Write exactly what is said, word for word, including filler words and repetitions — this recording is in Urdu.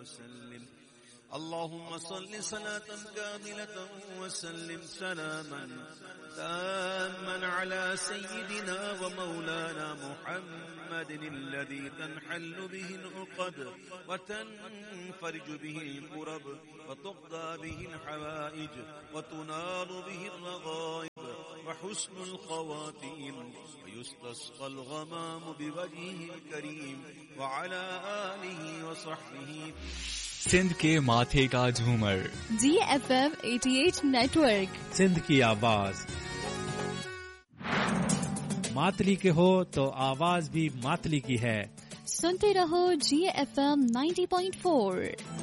وسلم. اللهم صل صلاة كاملة وسلم سلاما تاما على سيدنا ومولانا محمد الذي تنحل به العقد وتنفرج به الكرب وتقضى به الحوائج وتنال به الرغائب وحسن الخواتيم ويستسقى الغمام بوجهه الكريم وعلى آله وصحبه. सिंध के माथे का झूमर जी एफ एम अठासी नेटवर्क, सिंध की आवाज. मातली के हो तो आवाज भी मातली की है. सुनते रहो जी एफ एम नब्बे पॉइंट चार.